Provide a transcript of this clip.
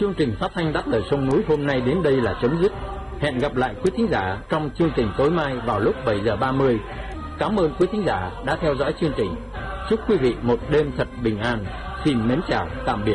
Chương trình phát thanh Đáp Lời Sông Núi hôm nay đến đây là chấm dứt. Hẹn gặp lại quý thính giả trong chương trình tối mai vào lúc 7 giờ 30. Cảm ơn quý thính giả đã theo dõi chương trình. Chúc quý vị một đêm thật bình an. Xin mến chào, tạm biệt.